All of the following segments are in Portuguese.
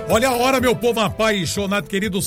Olha a hora, meu povo apaixonado, querido,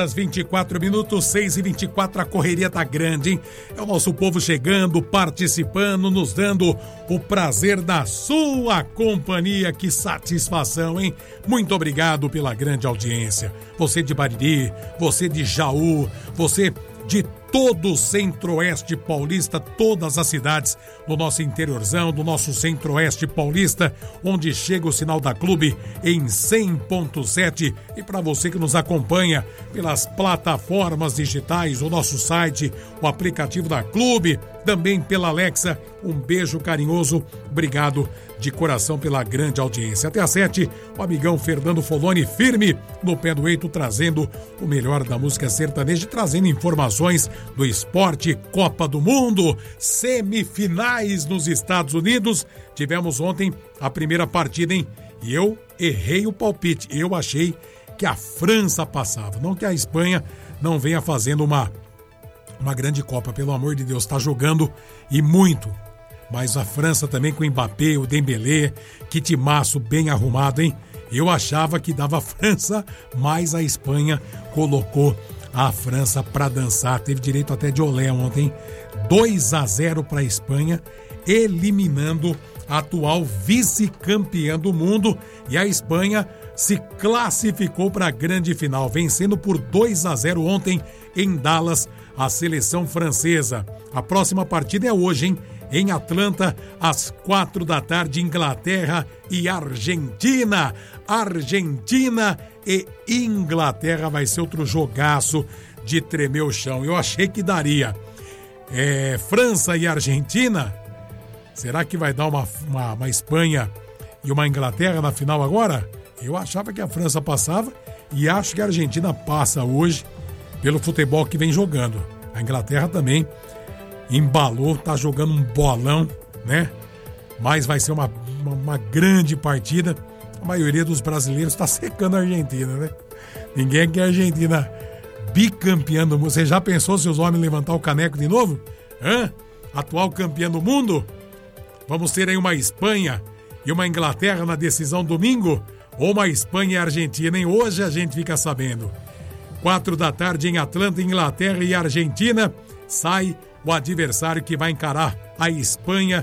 6h24, 6h24, a correria tá grande, hein? É o nosso povo chegando, participando, nos dando o prazer da sua companhia. Que satisfação, hein? Muito obrigado pela grande audiência. Você de Bariri, você de Jaú, você de todo o centro-oeste paulista, todas as cidades do nosso interiorzão, do nosso centro-oeste paulista, onde chega o sinal da Clube em 100.7. E para você que nos acompanha pelas plataformas digitais, o nosso site, o aplicativo da Clube, também pela Alexa, um beijo carinhoso, obrigado de coração pela grande audiência. Até às 7, o amigão Fernando Foloni, firme no pé do eito, trazendo o melhor da música sertaneja, trazendo informações do esporte, Copa do Mundo, semifinais nos Estados Unidos. Tivemos ontem a primeira partida, hein? E eu errei o palpite. Eu achei que a França passava, não que a Espanha não venha fazendo uma grande Copa, pelo amor de Deus, tá jogando e muito. Mas a França também com o Mbappé, o Dembélé, que timaço bem arrumado, hein? Eu achava que dava a França, mas a Espanha colocou a França pra dançar. Teve direito até de olé ontem. 2-0 pra Espanha, eliminando a atual vice-campeã do mundo. E a Espanha se classificou para a grande final, vencendo por 2-0 ontem em Dallas a seleção francesa. A próxima partida é hoje, hein? Em Atlanta, às 4 da tarde, Inglaterra e Argentina. Argentina e Inglaterra vai ser outro jogaço de tremer o chão. Eu achei que daria. França e Argentina. Será que vai dar uma Espanha e uma Inglaterra na final agora? Eu achava que a França passava e acho que a Argentina passa hoje pelo futebol que vem jogando. A Inglaterra também embalou, tá jogando um bolão, né? Mas vai ser uma grande partida. A maioria dos brasileiros tá secando a Argentina, né? Ninguém quer a Argentina bicampeã do mundo. Você já pensou se os homens levantar o caneco de novo? Atual campeã do mundo? Vamos ter aí uma Espanha e uma Inglaterra na decisão domingo? Ou uma Espanha e Argentina, hein? Hoje a gente fica sabendo. 4 da tarde em Atlanta, Inglaterra e Argentina. Sai o adversário que vai encarar a Espanha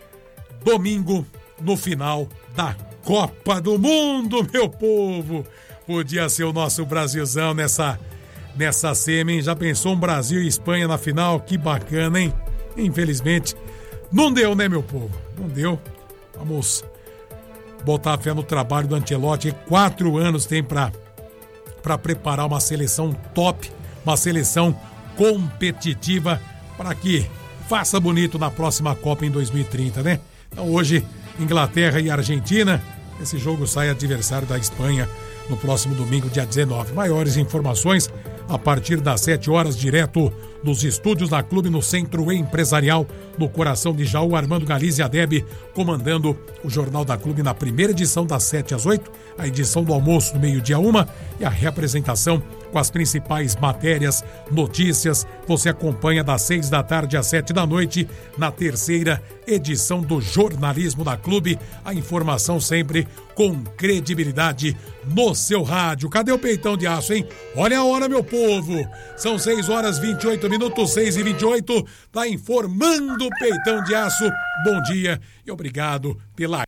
domingo no final da Copa do Mundo, meu povo. Podia ser o nosso Brasilzão nessa semi, hein? Já pensou um Brasil e Espanha na final? Que bacana, hein? Infelizmente, não deu, né, meu povo? Não deu. Vamos botar a fé no trabalho do Ancelotti. 4 anos tem para preparar uma seleção top, uma seleção competitiva para que faça bonito na próxima Copa em 2030, né? Então hoje, Inglaterra e Argentina, esse jogo sai adversário da Espanha no próximo domingo, dia 19. Maiores informações a partir das 7 horas, direto nos estúdios da Clube, no Centro Empresarial, no coração de Jaú. Armando Galizia Deb comandando o Jornal da Clube na primeira edição, das 7 às 8, a edição do almoço no meio-dia 1 e a reapresentação com as principais matérias, notícias. Você acompanha das 6 da tarde às 7 da noite na terceira edição do Jornalismo da Clube. A informação sempre com credibilidade no seu rádio. Cadê o peitão de aço, hein? Olha a hora, meu povo. São 6h28, 6h28. Tá informando o peitão de aço. Bom dia e obrigado pela...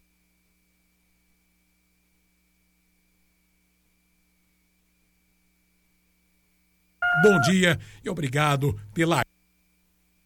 Bom dia e obrigado pela